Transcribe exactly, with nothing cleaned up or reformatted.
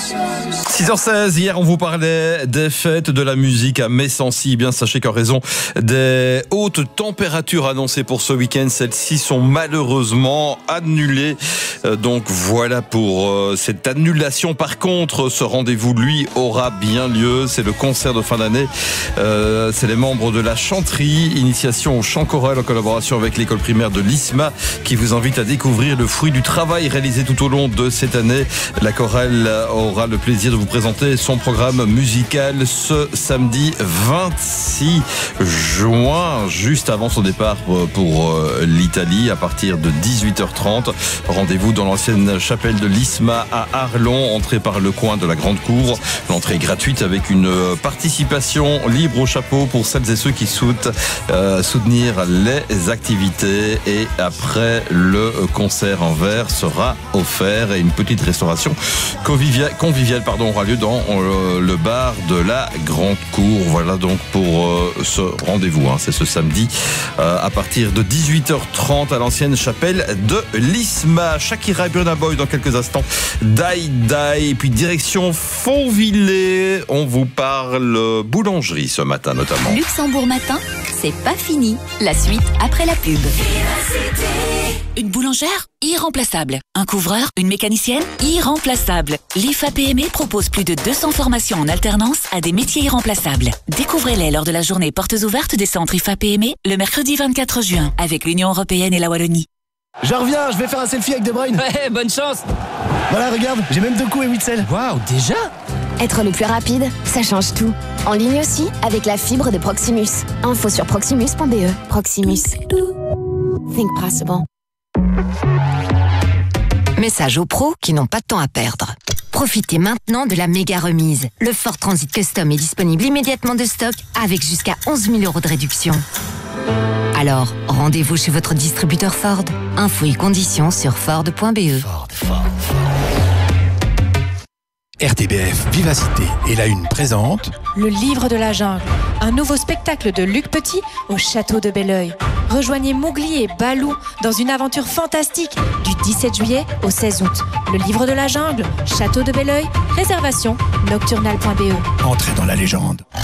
six heures seize, hier on vous parlait des fêtes de la musique à Messancy. Bien, sachez qu'en raison des hautes températures annoncées pour ce week-end, celles-ci sont malheureusement annulées. Donc voilà pour euh, cette annulation. Par contre, ce rendez-vous, lui, aura bien lieu. C'est le concert de fin d'année. Euh, c'est les membres de la Chanterie, initiation au chant choral en collaboration avec l'école primaire de l'I S M A, qui vous invite à découvrir le fruit du travail réalisé tout au long de cette année. La chorale aura le plaisir de vous présenter son programme musical ce samedi vingt-six juin, juste avant son départ pour l'Italie, à partir de dix-huit heures trente. Rendez-vous dans l'ancienne chapelle de l'I S M A à Arlon, entrée par le coin de la Grande Cour. L'entrée est gratuite avec une participation libre au chapeau pour celles et ceux qui souhaitent euh, soutenir les activités. Et après, le concert en verre sera offert et une petite restauration conviviale, conviviale pardon, aura lieu dans euh, le bar de la Grande Cour. Voilà donc pour euh, ce rendez-vous. Hein. C'est ce samedi euh, à partir de dix-huit heures trente à l'ancienne chapelle de l'I S M A. Shakira et Burna Boy dans quelques instants. Die Die. Et puis direction Fontvillers. On vous parle boulangerie ce matin notamment. Luxembourg matin, c'est pas fini. La suite après la pub. Une boulangère irremplaçable. Un couvreur, une mécanicienne irremplaçable. L'I F A P M E propose plus de deux cents formations en alternance à des métiers irremplaçables. Découvrez-les lors de la journée portes ouvertes des centres I F A P M E le mercredi vingt-quatre juin avec l'Union européenne et la Wallonie. Je reviens, je vais faire un selfie avec De Bruyne. Ouais, bonne chance. Voilà, regarde, j'ai même deux coups et huit selles. Waouh, déjà? Être le plus rapide, ça change tout. En ligne aussi, avec la fibre de Proximus. Info sur proximus point b e. Proximus. Think possible. Message aux pros qui n'ont pas de temps à perdre. Profitez maintenant de la méga remise. Le Ford Transit Custom est disponible immédiatement de stock avec jusqu'à onze mille euros de réduction. Alors, rendez-vous chez votre distributeur Ford. Infos et conditions sur ford point b e. Ford, Ford, Ford. R T B F Vivacité et la Une présente Le Livre de la Jungle, un nouveau spectacle de Luc Petit au château de Belleuil. Rejoignez Mowgli et Balou dans une aventure fantastique du dix-sept juillet au seize août. Le Livre de la Jungle, château de Belleuil, réservation nocturnal point b e. Entrez dans la légende.